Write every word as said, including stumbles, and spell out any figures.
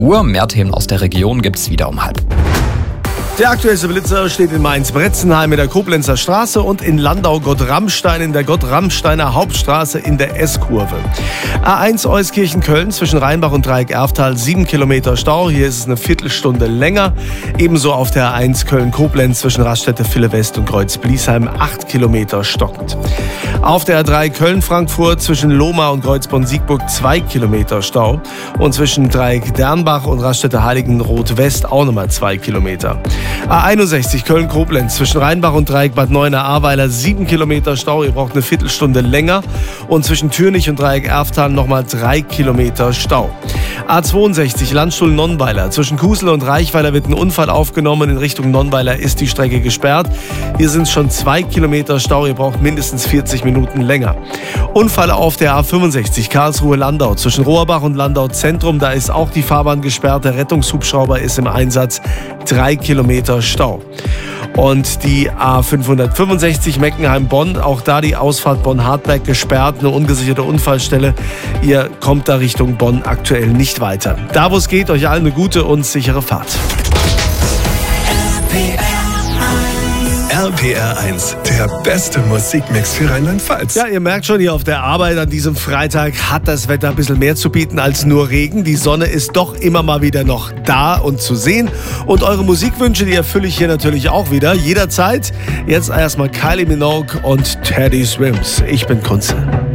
Uhr. Mehr Themen aus der Region gibt's wieder um halb. Der aktuellste Blitzer steht in Mainz-Bretzenheim in der Koblenzer Straße und in Landau-Gott-Ramstein in der Gott-Ramsteiner Hauptstraße in der S-Kurve. A eins Euskirchen-Köln zwischen Rheinbach und Dreieck-Erftal sieben Kilometer Stau. Hier ist es eine Viertelstunde länger. Ebenso auf der A eins Köln-Koblenz zwischen Raststätte-Ville-West und Kreuz-Bliesheim acht Kilometer stockend. Auf der A drei Köln-Frankfurt zwischen Lohmar und Kreuzborn-Siegburg zwei Kilometer Stau. Und zwischen Dreieck-Dernbach und Raststätte-Heiligenroth-West auch nochmal zwei Kilometer. A einundsechzig Köln-Koblenz zwischen Rheinbach und Dreieck Bad Neuenahr-Ahrweiler sieben Kilometer Stau. Ihr braucht eine Viertelstunde länger. Und zwischen Türnich und Dreieck-Erftal nochmal drei Kilometer Stau. A zweiundsechzig Landstuhl-Nonnweiler. Zwischen Kusel und Reichweiler wird ein Unfall aufgenommen. In Richtung Nonnweiler ist die Strecke gesperrt. Hier sind es schon zwei Kilometer Stau. Ihr braucht mindestens vierzig Minuten länger. Unfall auf der A fünfundsechzig Karlsruhe-Landau. Zwischen Rohrbach und Landau-Zentrum. Da ist auch die Fahrbahn gesperrt. Der Rettungshubschrauber ist im Einsatz. Drei Kilometer Stau. Und die A fünfhundertfünfundsechzig Meckenheim-Bonn, auch da die Ausfahrt Bonn-Hartberg gesperrt, eine ungesicherte Unfallstelle. Ihr kommt da Richtung Bonn aktuell nicht weiter. Da wo es geht, euch allen eine gute und sichere Fahrt. R P R eins, der beste Musikmix für Rheinland-Pfalz. Ja, ihr merkt schon, hier auf der Arbeit an diesem Freitag hat das Wetter ein bisschen mehr zu bieten als nur Regen. Die Sonne ist doch immer mal wieder noch da und zu sehen. Und eure Musikwünsche, die erfülle ich hier natürlich auch wieder. Jederzeit. Jetzt erstmal Kylie Minogue und Teddy Swims. Ich bin Kunze.